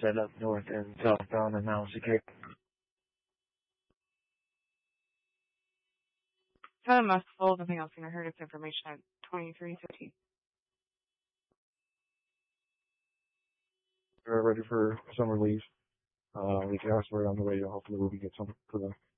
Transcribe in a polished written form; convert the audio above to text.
set up north and southbound and now secure. Kind of must fold. I think I was going to hear this information at 23:15. We're ready for some relief. We can ask for it on the radio. Hopefully we can get some for them.